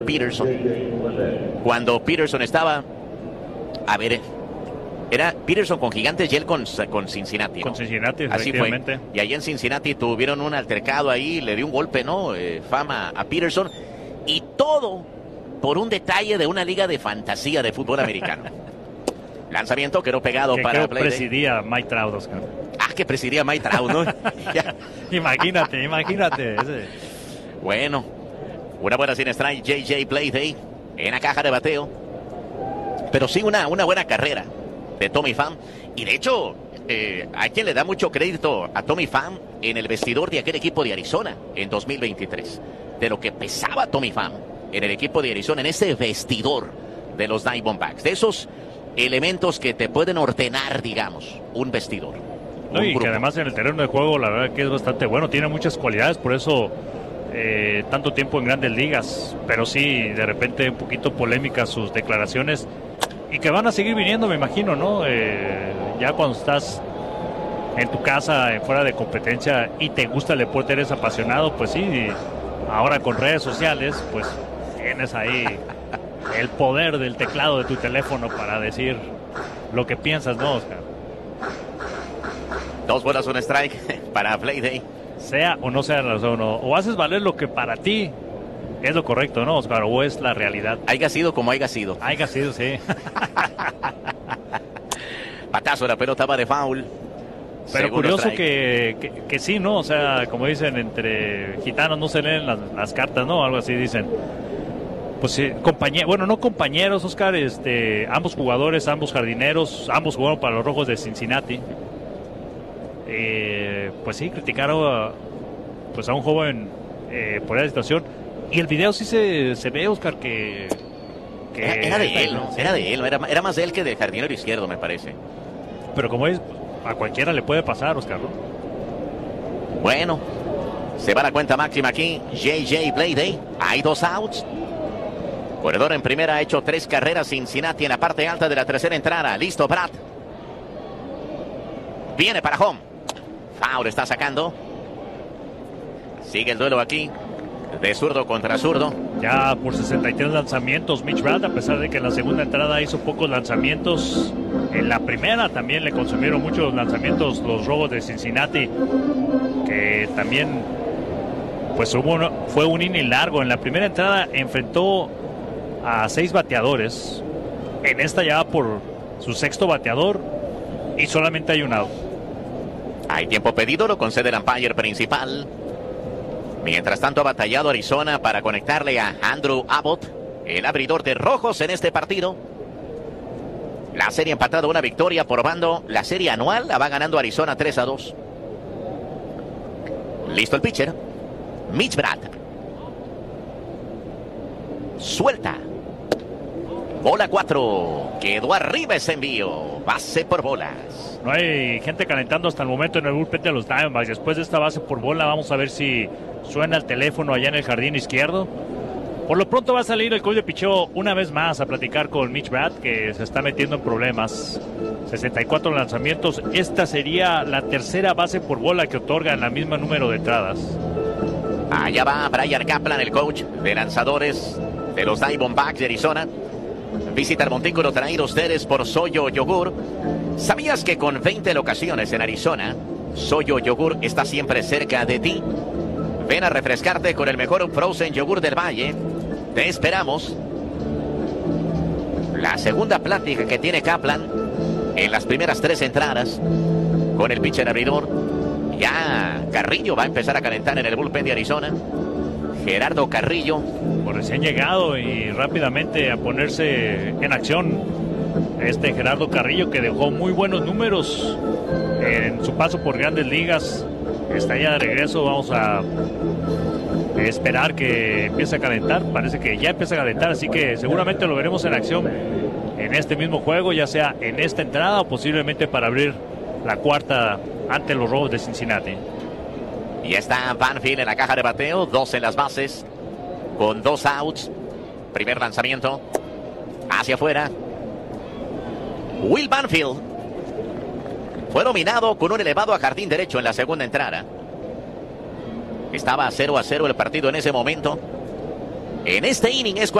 Peterson. Cuando Peterson estaba, era Peterson con Gigantes y él con Cincinnati, ¿no? Con Cincinnati, así efectivamente. fue. Y ahí en Cincinnati tuvieron un altercado ahí, le dio un golpe, ¿no? Fama a Peterson. Y todo por un detalle de una liga de fantasía de fútbol americano. Lanzamiento quedó pegado que para Play. Presidía Mike Trout, Oscar. Que presidía Mike Trout, ¿no? Imagínate. Ese. Bueno, una buena sin strike, J.J. Bleday en la caja de bateo. Pero sí una buena carrera de Tommy Pham. Y de hecho, hay quien le da mucho crédito a Tommy Pham en el vestidor de aquel equipo de Arizona en 2023. De lo que pesaba Tommy Pham en el equipo de Arizona, en ese vestidor de los Diamondbacks. De esos elementos que te pueden ordenar, digamos, un vestidor. No, y que además en el terreno de juego, la verdad que es bastante bueno. Tiene muchas cualidades, por eso tanto tiempo en Grandes Ligas. Pero sí, de repente un poquito polémicas sus declaraciones. Y que van a seguir viniendo, me imagino, ¿no? Ya cuando estás en tu casa, fuera de competencia, y te gusta el deporte, eres apasionado, pues sí. Ahora con redes sociales, pues tienes ahí el poder del teclado de tu teléfono para decir lo que piensas, ¿no, Oscar? 2 bolas, un strike para Bleday. Sea o no sea la razón, o haces valer lo que para ti es lo correcto, ¿no, Oscar? O es la realidad. Haiga sido como haiga sido. Haiga sido, sí. Patazo, la pelota va de foul. Pero Segundo curioso strike. que sí, ¿no? O sea, como dicen, entre gitanos no se leen las cartas, ¿no? Algo así dicen. Pues sí, no compañeros, Oscar, ambos jugadores, ambos jardineros, ambos jugaron para los Rojos de Cincinnati. Pues sí, criticaron a un joven por esa situación. Y el video sí se ve, Oscar, que era de él, ¿no? Sí. Era de él, era más de él que del jardinero izquierdo, me parece. Pero como es, a cualquiera le puede pasar, Oscar, ¿no? Bueno, se va la cuenta máxima aquí. J.J. Bleday, hay 2 outs. Corredor en primera, ha hecho 3 carreras. Cincinnati en la parte alta de la tercera entrada. Listo, Brad. Viene para home. Foul está sacando. Sigue el duelo aquí. De zurdo contra zurdo. Ya por 63 lanzamientos Mitch Brad, a pesar de que en la segunda entrada hizo pocos lanzamientos. En la primera también le consumieron muchos lanzamientos los Rojos de Cincinnati, que también pues fue un inning largo. En la primera entrada enfrentó a 6 bateadores. En esta ya va por su 6º bateador y solamente hay un out. Hay tiempo pedido, lo concede el umpire principal. Mientras tanto ha batallado Arizona para conectarle a Andrew Abbott, el abridor de Rojos en este partido. La serie empatada, una victoria por bando. La serie anual la va ganando Arizona 3-2. Listo el pitcher. Mitch Brad. Suelta. Bola 4. Quedó arriba ese envío. Base por bolas. No hay gente calentando hasta el momento en el bullpen de los Diamondbacks. Después de esta base por bola, vamos a ver si suena el teléfono allá en el jardín izquierdo. Por lo pronto va a salir el coach de picheo una vez más a platicar con Mitch Brad, que se está metiendo en problemas. 64 lanzamientos. Esta sería la tercera base por bola que otorga en la misma número de entradas. Allá va Brian Kaplan, el coach de lanzadores de los Diamondbacks de Arizona. Visita el montículo traído ustedes por Soyo Yogur. ¿Sabías que con 20 locaciones en Arizona, Soyo Yogur está siempre cerca de ti? Ven a refrescarte con el mejor frozen yogur del valle. Te esperamos. La segunda plática que tiene Kaplan en las primeras 3 entradas con el pitcher abridor. Ya Carrillo va a empezar a calentar en el bullpen de Arizona. Gerardo Carrillo, por recién llegado y rápidamente a ponerse en acción. Gerardo Carrillo, que dejó muy buenos números en su paso por Grandes Ligas, está ya de regreso. Vamos a esperar que empiece a calentar. Parece que ya empieza a calentar, así que seguramente lo veremos en acción en este mismo juego, ya sea en esta entrada o posiblemente para abrir la cuarta ante los Rojos de Cincinnati. Y está Banfield en la caja de bateo, 2 en las bases, con 2 outs. Primer lanzamiento, hacia afuera. Will Banfield fue nominado con un elevado a jardín derecho en la segunda entrada. Estaba 0-0 el partido en ese momento. En este inning es